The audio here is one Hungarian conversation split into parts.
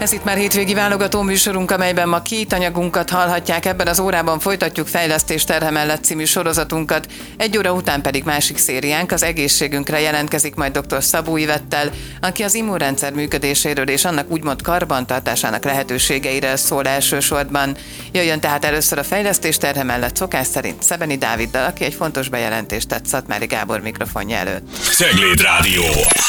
Ez itt már hétvégi válogató műsorunk, amelyben ma két anyagunkat hallhatják. Ebben az órában folytatjuk Fejlesztés terhe mellett című sorozatunkat. 1 óra után pedig másik szériánk, az egészségünkre jelentkezik majd dr. Szabó Ivettel, aki az immunrendszer működéséről és annak úgymond karbantartásának lehetőségeiről szól elsősorban. Jöjjön tehát először a Fejlesztés terhe mellett szokás szerint Szebeni Dáviddal, aki egy fontos bejelentést tett Szatmári Gábor mikrofonja előtt. Cegléd Rádió.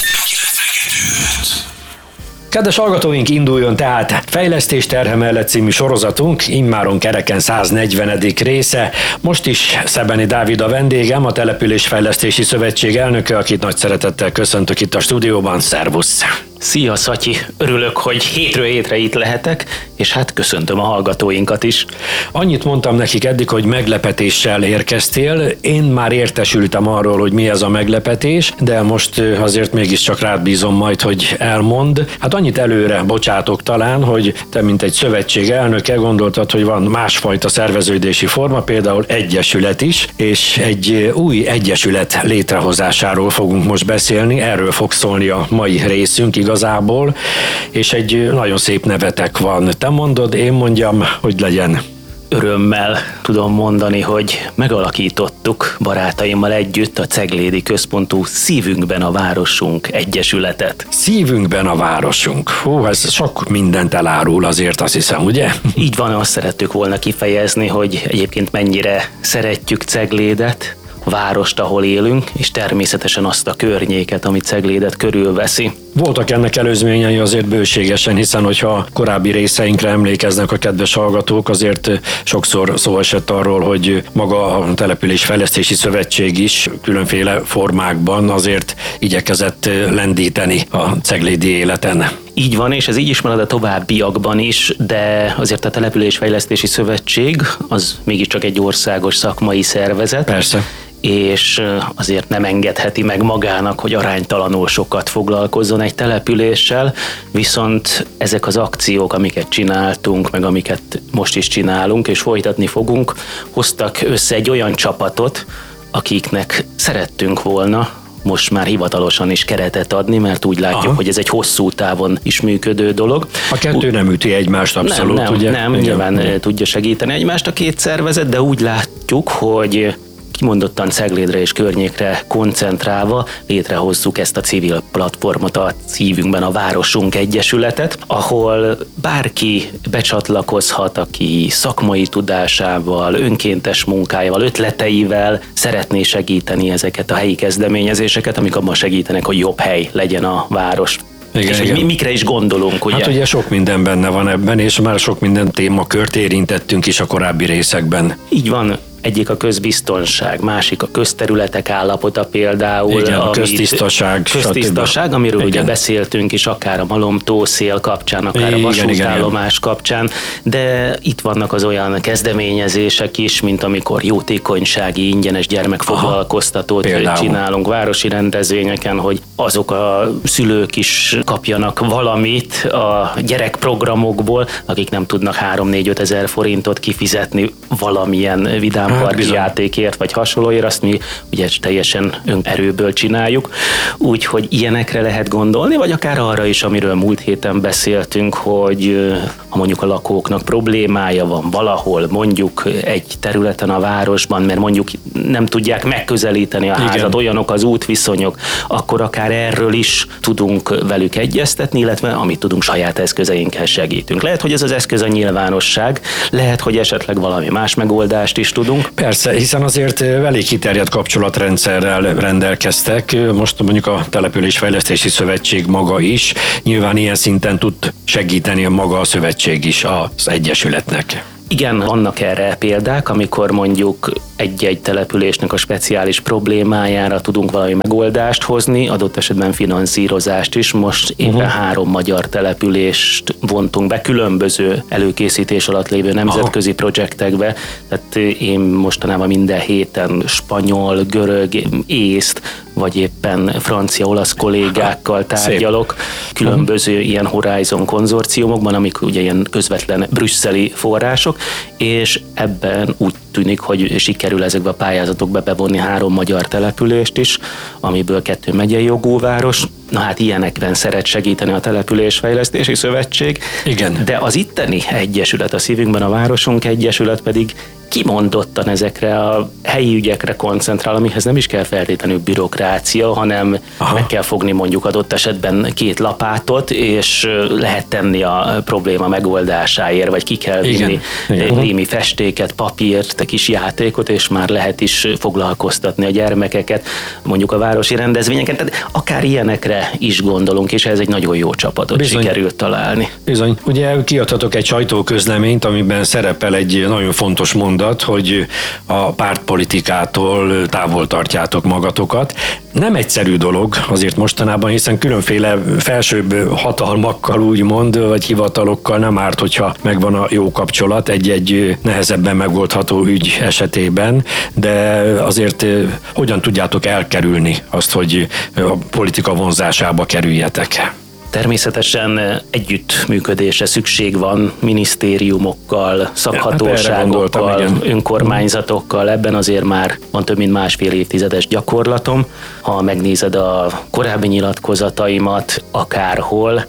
Kedves hallgatóink, induljon tehát Fejlesztés terhe mellett című sorozatunk, immáron kereken 140. része. Most is Szebeni Dávid a vendégem, a Településfejlesztési Szövetség elnöke, akit nagy szeretettel köszöntök itt a stúdióban. Szervusz! Szia, Szatyi! Örülök, hogy hétről hétre itt lehetek, és hát köszöntöm a hallgatóinkat is. Annyit mondtam nekik eddig, hogy meglepetéssel érkeztél. Én már értesültem arról, hogy mi ez a meglepetés, de most azért mégiscsak rád bízom majd, hogy elmond. Hát annyit előre bocsátok talán, hogy te, mint egy szövetség elnöke, gondoltad, hogy van másfajta szerveződési forma, például egyesület is, és egy új egyesület létrehozásáról fogunk most beszélni, erről fog szólni a mai részünk igazából, és egy nagyon szép nevetek van. Te mondod, én mondjam, hogy legyen. Örömmel tudom mondani, hogy megalakítottuk barátaimmal együtt a Ceglédi Központú Szívünkben a Városunk Egyesületet. Szívünkben a városunk. Hú, ez sok mindent elárul azért, azt hiszem, ugye? Így van, azt szerettük volna kifejezni, hogy egyébként mennyire szeretjük Ceglédet, a várost, ahol élünk, és természetesen azt a környéket, ami Ceglédet körülveszi. Voltak ennek előzményei azért bőségesen, hiszen hogyha korábbi részeinkre emlékeznek a kedves hallgatók, azért sokszor szó esett arról, hogy maga a Településfejlesztési Szövetség is különféle formákban azért igyekezett lendíteni a ceglédi életen. Így van, és ez így is marad a továbbiakban is, de azért a Településfejlesztési Szövetség az mégiscsak egy országos szakmai szervezet. Persze. És azért nem engedheti meg magának, hogy aránytalanul sokat foglalkozzon egy településsel, viszont ezek az akciók, amiket csináltunk, meg amiket most is csinálunk, és folytatni fogunk, hoztak össze egy olyan csapatot, akiknek szerettünk volna most már hivatalosan is keretet adni, mert úgy látjuk, hogy ez egy hosszú távon is működő dolog. A kettő nem üti egymást abszolút, ugye? Nem, nyilván tudja segíteni egymást a két szervezet, de úgy látjuk, hogy kimondottan Ceglédre és környékre koncentrálva létrehozzuk ezt a civil platformot, a Szívünkben a Városunk Egyesületet, ahol bárki becsatlakozhat, aki szakmai tudásával, önkéntes munkájával, ötleteivel szeretné segíteni ezeket a helyi kezdeményezéseket, amik abban segítenek, hogy jobb hely legyen a város. Igen, és hogy mikre is gondolunk, ugye? Hát ugye sok minden benne van ebben, és már sok minden témakört érintettünk is a korábbi részekben. Így van. Egyik a közbiztonság, másik a közterületek állapota például. Igen, a köztisztaság, amiről igen. Ugye beszéltünk is, akár a Malom-tó-szél kapcsán, akár a vasútállomás kapcsán, de itt vannak az olyan kezdeményezések is, mint amikor jótékonysági ingyenes gyermekfoglalkoztatót csinálunk városi rendezvényeken, hogy azok a szülők is kapjanak valamit a gyerekprogramokból, akik nem tudnak 3-4-5 ezer forintot kifizetni valamilyen vidám parki játékért, vagy hasonlóért, azt mi ugye teljesen önerőből csináljuk. Úgyhogy ilyenekre lehet gondolni, vagy akár arra is, amiről múlt héten beszéltünk, hogy ha mondjuk a lakóknak problémája van valahol, mondjuk egy területen a városban, mert mondjuk nem tudják megközelíteni a házat, olyanok az útviszonyok, akkor akár erről is tudunk velük egyeztetni, illetve amit tudunk, saját eszközeinkkel segítünk. Lehet, hogy ez az eszköz a nyilvánosság, lehet, hogy esetleg valami más megoldást is tudunk. Persze, hiszen azért elég kiterjedt kapcsolatrendszerrel rendelkeztek, most mondjuk a Településfejlesztési Szövetség maga is, nyilván ilyen szinten tud segíteni maga a szövetség is az egyesületnek. Igen, vannak erre példák, amikor mondjuk egy-egy településnek a speciális problémájára tudunk valami megoldást hozni, adott esetben finanszírozást is. Most éppen 3 magyar települést vontunk be különböző előkészítés alatt lévő nemzetközi projektekbe. Tehát én mostanában minden héten spanyol, görög, észt, vagy éppen francia-olasz kollégákkal tárgyalok különböző ilyen Horizon konzorciumokban, amik ugye ilyen közvetlen brüsszeli források, és ebben úgy tűnik, hogy sikerül ezekbe a pályázatokba bevonni 3 magyar települést is, amiből 2 megyei jogú város, Na hát ilyenekben szeret segíteni a Településfejlesztési Szövetség. Igen. De az itteni egyesület, a Szívünkben a Városunk egyesület pedig kimondottan ezekre a helyi ügyekre koncentrál, amihez nem is kell feltétlenül bürokrácia, hanem meg kell fogni mondjuk adott esetben 2 lapátot, és lehet tenni a probléma megoldásáért, vagy ki kell vinni némi festéket, papírt, egy kis játékot, és már lehet is foglalkoztatni a gyermekeket, mondjuk a városi rendezvényeken. Tehát akár ilyenekre is gondolunk, és ez egy nagyon jó csapatot sikerült találni. Bizony. Ugye kiadhatok egy sajtóközleményt, amiben szerepel egy nagyon fontos mondat, hogy a pártpolitikától távol tartjátok magatokat. Nem egyszerű dolog azért mostanában, hiszen különféle felsőbb hatalmakkal úgymond, vagy hivatalokkal nem árt, hogyha megvan a jó kapcsolat egy nehezebben megoldható ügy esetében, de azért hogyan tudjátok elkerülni azt, hogy a politika vonzásába kerüljetek? Természetesen együttműködésre szükség van minisztériumokkal, szakhatóságokkal, önkormányzatokkal. Ebben azért már van több mint 1,5 évtizedes gyakorlatom. Ha megnézed a korábbi nyilatkozataimat akárhol,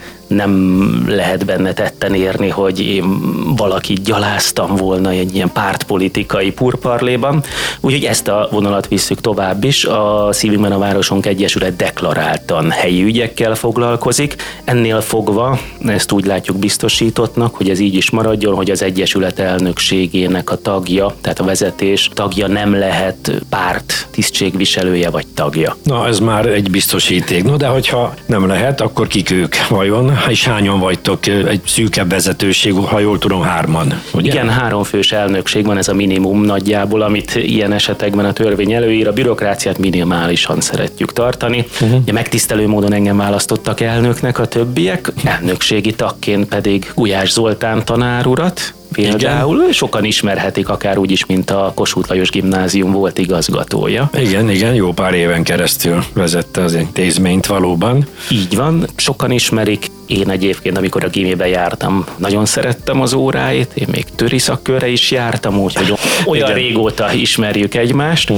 nem lehet benne tetten érni, hogy én valakit gyaláztam volna egy ilyen pártpolitikai purparléban. Úgyhogy ezt a vonalat visszük tovább is. A Szívünkben a Városunk Egyesület deklaráltan helyi ügyekkel foglalkozik. Ennél fogva ezt úgy látjuk biztosítottnak, hogy ez így is maradjon, hogy az Egyesület elnökségének a tagja, tehát a vezetés tagja nem lehet párt tisztségviselője vagy tagja. Na, ez már egy biztosíték. No, de hogyha nem lehet, akkor kik ők vajon? És hányan vagytok? Egy szűkebb vezetőség, ha jól tudom, 3-an. Ugye? Igen, 3 fős elnökség van, ez a minimum nagyjából, amit ilyen esetekben a törvény előír. A bürokráciát minimálisan szeretjük tartani. Ugye megtisztelő módon engem választottak elnöknek a többiek, elnökségi tagként pedig Gulyás Zoltán tanár urat. Például igen. Sokan ismerhetik akár úgy is, mint a Kossuth Lajos Gimnázium volt igazgatója. Igen, jó pár éven keresztül vezette az intézményt valóban. Így van, sokan ismerik. Én egyébként, amikor a gimibe jártam, nagyon szerettem az óráit, én még töri szakkörre is jártam, úgyhogy olyan régóta ismerjük egymást.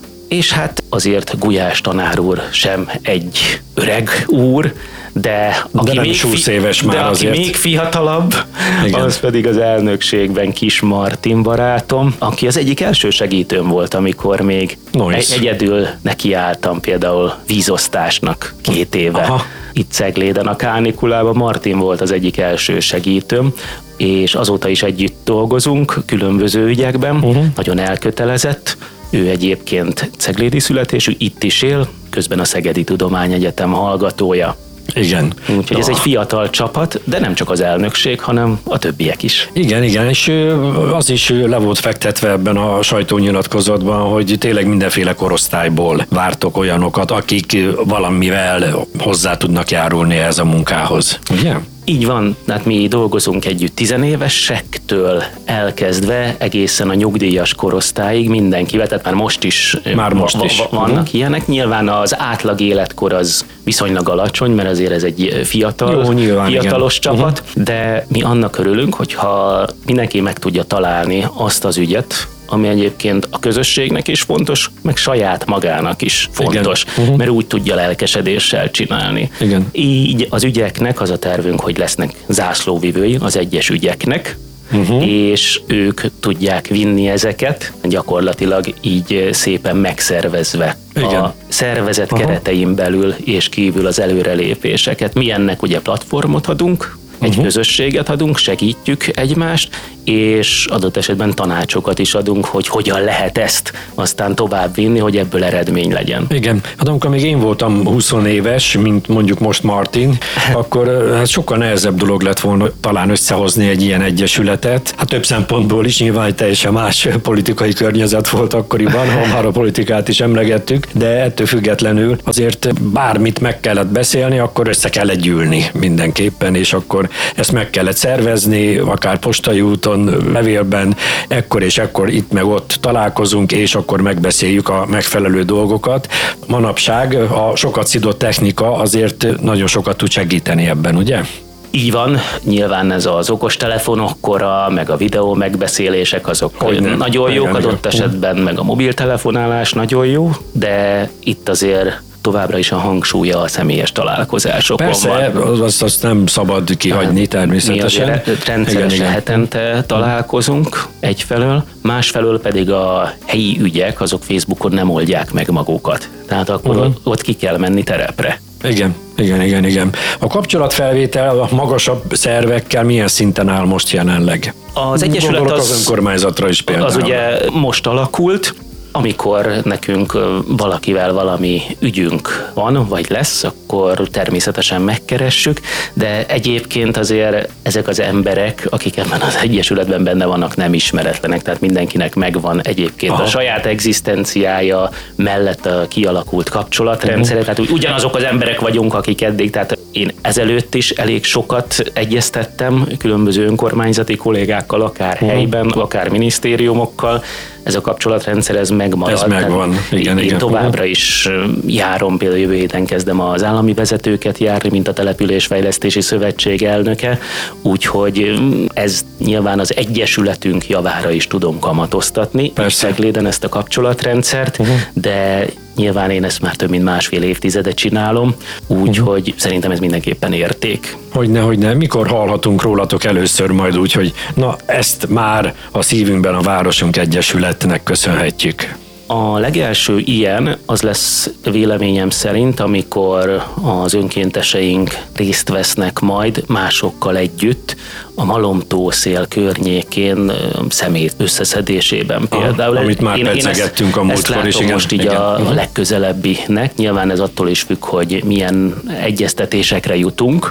És hát azért Gulyás tanár úr sem egy öreg úr, de aki, még fiatalabb, igen. Az pedig az elnökségben Kis Martin barátom, aki az egyik első segítőm volt, amikor még egyedül nekiálltam például vízosztásnak 2 éve. Aha. Itt Cegléden a kánikulában. Martin volt az egyik első segítőm, és azóta is együtt dolgozunk különböző ügyekben, nagyon elkötelezett. Ő egyébként ceglédi születésű, itt is él, közben a Szegedi Tudományegyetem hallgatója. Igen. Úgyhogy ez egy fiatal csapat, de nem csak az elnökség, hanem a többiek is. Igen, és az is le volt fektetve ebben a sajtónyilatkozatban, hogy tényleg mindenféle korosztályból vártok olyanokat, akik valamivel hozzá tudnak járulni ehhez a munkához. Ugye? Így van, hát mi dolgozunk együtt 10 évesektől elkezdve egészen a nyugdíjas korosztályig mindenkivel, tehát már most is vannak ilyenek. Nyilván az átlag életkor az viszonylag alacsony, mert azért ez egy fiatalos csapat, de mi annak örülünk, hogyha mindenki meg tudja találni azt az ügyet, ami egyébként a közösségnek is fontos, meg saját magának is fontos, mert úgy tudja lelkesedéssel csinálni. Igen. Így az ügyeknek az a tervünk, hogy lesznek zászlóvivői az egyes ügyeknek, és ők tudják vinni ezeket, gyakorlatilag így szépen megszervezve a szervezet keretein belül és kívül az előrelépéseket. Mi ennek ugye platformot adunk, egy közösséget adunk, segítjük egymást, és adott esetben tanácsokat is adunk, hogy hogyan lehet ezt aztán tovább vinni, hogy ebből eredmény legyen. Igen, hát amikor még én voltam 20 éves, mint mondjuk most Martin, akkor hát sokkal nehezebb dolog lett volna talán összehozni egy ilyen egyesületet. Hát több szempontból is nyilván egy teljesen más politikai környezet volt akkoriban, ha már a politikát is emlegettük, de ettől függetlenül azért bármit meg kellett beszélni, akkor össze kellett gyűlni mindenképpen, és akkor ezt meg kellett szervezni, akár postai úton, levélben, ekkor és ekkor itt meg ott találkozunk, és akkor megbeszéljük a megfelelő dolgokat. Manapság a sokat szidott technika azért nagyon sokat tud segíteni ebben, ugye? Így van, nyilván ez az okostelefonok kora, meg a videó megbeszélések azok nagyon jók adott esetben, meg a mobiltelefonálás nagyon jó, de itt azért továbbra is a hangsúlya a személyes találkozásokon Persze, van. azt nem szabad kihagyni természetesen. Mi rendszeresen hetente találkozunk egyfelől, másfelől pedig a helyi ügyek, azok Facebookon nem oldják meg magukat. Tehát akkor ott ki kell menni terepre. Igen. A kapcsolatfelvétel a magasabb szervekkel milyen szinten áll most jelenleg? Az Egyesület az önkormányzatra is például. Az ugye most alakult, amikor nekünk valakivel valami ügyünk van, vagy lesz, akkor természetesen megkeressük, de egyébként azért ezek az emberek, akik ebben az egyesületben benne vannak, nem ismeretlenek, tehát mindenkinek megvan egyébként a saját egzisztenciája mellett a kialakult kapcsolatrendszere, tehát ugyanazok az emberek vagyunk, akik eddig, tehát én ezelőtt is elég sokat egyeztettem különböző önkormányzati kollégákkal, akár helyben, akár minisztériumokkal. Ez a kapcsolatrendszer, ez megmarad. Ez megvan. Igen. Továbbra is járom, például jövő héten kezdem az állami vezetőket járni, mint a Településfejlesztési Szövetség elnöke, úgyhogy ez nyilván az egyesületünk javára is tudom kamatoztatni, Cegléden ezt a kapcsolatrendszert, de nyilván én ezt már több mint másfél évtizedet csinálom, úgyhogy szerintem ez mindenképpen érték. Hogyne. Mikor hallhatunk rólatok először majd úgy, hogy na ezt már a szívünkben a Városunk Egyesületnek köszönhetjük? A legelső ilyen az lesz véleményem szerint, amikor az önkénteseink részt vesznek majd másokkal együtt a Malomtószél környékén szemét összeszedésében például. Amit már pedzegettünk a múltkor is. Ezt látom most így a legközelebbinek. Nyilván ez attól is függ, hogy milyen egyeztetésekre jutunk,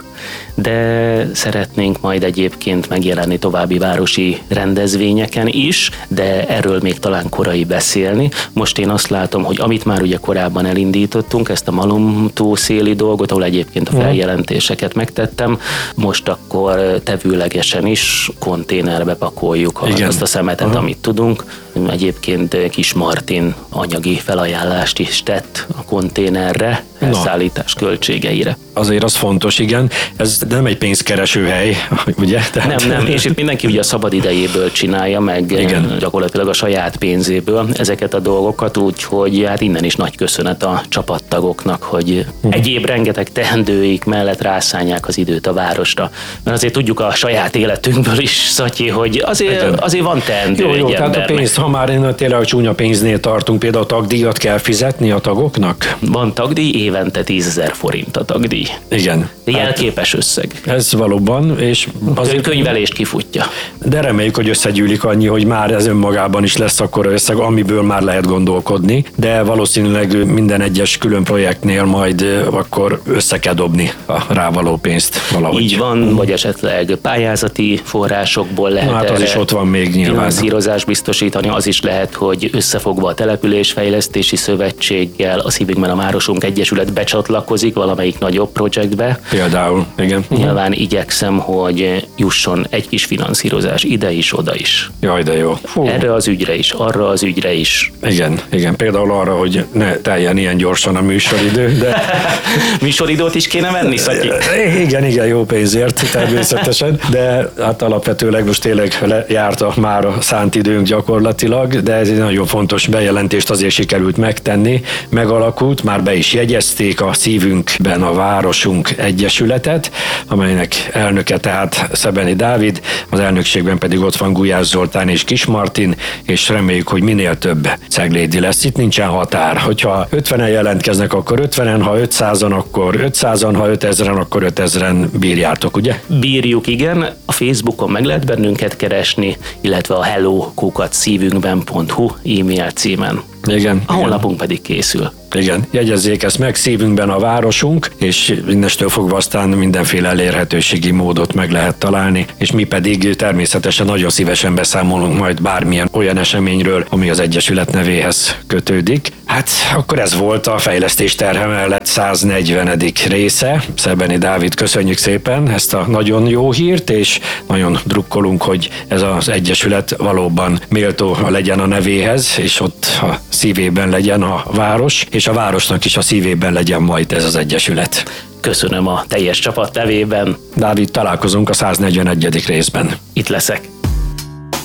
de szeretnénk majd egyébként megjelenni további városi rendezvényeken is, de erről még talán korai beszélni. Most én azt látom, hogy amit már ugye korábban elindítottunk, ezt a Malomtószéli dolgot, ahol egyébként a feljelentéseket megtettem, most akkor tevőlegesen is konténerbe pakoljuk azt a szemetet, amit tudunk. Egyébként Kis Martin anyagi felajánlást is tett a konténerre, elszállítás költségeire. Azért az fontos, igen. Ez nem egy pénzkereső hely, ugye? Nem, és itt mindenki ugye a szabad idejéből csinálja, meg gyakorlatilag a saját pénzéből ezeket a dolgokat, úgyhogy hát innen is nagy köszönet a csapattagoknak, hogy egyéb rengeteg teendőik mellett rászánják az időt a városra. Mert azért tudjuk a saját életünkből is, Szatyi, hogy azért van teendő egy embernek. Tehát a pénz, ha már tényleg a csúnya pénznél tartunk, például a tagdíjat kell fizetni a tagoknak? Van tagdíj, évente 10 000 forint a tagdíj. Igen. Jelképes összeg. Ez valóban, és azért könyvelést kifutja. De reméljük, hogy összegyűlik annyi, hogy már ez önmagában is lesz akkora összeg, amiből már lehet gondolkodni, de valószínűleg minden egyes külön projektnél majd akkor össze kell dobni a rávaló pénzt valahogy. Így van, vagy esetleg pályázati forrásokból lehet hát az is ott van még nyilván. Finanszírozást biztosítani, az is lehet, hogy összefogva a Településfejlesztési Szövetséggel, a Szívünkben a Városunk Egyesület becsatlakozik valamelyik nagyobb projektbe. Például, igen. Nyilván igyekszem, hogy jusson egy kis finanszírozás ide is, oda is. Jaj, de jó. Erre az ügyre is, arra az ügyre is. Igen. Például arra, hogy ne teljen ilyen gyorsan a műsoridő, de... Műsoridót is kéne venni, Szatyi? Igen, jó pénzért természetesen, de hát alapvetőleg most tényleg lejárt már a szánt időnk gyakorlatilag, de ez egy nagyon fontos bejelentést azért sikerült megtenni, megalakult, már be is jegyezték a Szívünkben a Városunk Egyesületet, amelynek elnöke tehát Szebeni Dávid, az elnökségben pedig ott van Gulyás Zoltán és Kis Martin, és reméljük, hogy minél több ceglédi lesz. Itt nincsen határ. Hogyha 50-en jelentkeznek, akkor 50-en, ha 500-an, akkor 500-an, ha 5000-en, akkor 5000-en bírjátok, ugye? Bírjuk, igen. A Facebookon meg lehet bennünket keresni, illetve a hello@szívünkben.hu e-mail címen. Igen. A honlapunk pedig készül. Igen, jegyezzék ezt meg, Szívünkben a Városunk, és innestől fogva aztán mindenféle elérhetőségi módot meg lehet találni, és mi pedig természetesen nagyon szívesen beszámolunk majd bármilyen olyan eseményről, ami az Egyesület nevéhez kötődik. Hát akkor ez volt a Fejlesztés terhe mellett 140. része. Szebeni Dávid, köszönjük szépen ezt a nagyon jó hírt, és nagyon drukkolunk, hogy ez az Egyesület valóban méltó legyen a nevéhez, és ott a szívében legyen a város, és a városnak is a szívében legyen majd ez az Egyesület. Köszönöm a teljes csapat nevében. Dávid, találkozunk a 141. részben. Itt leszek.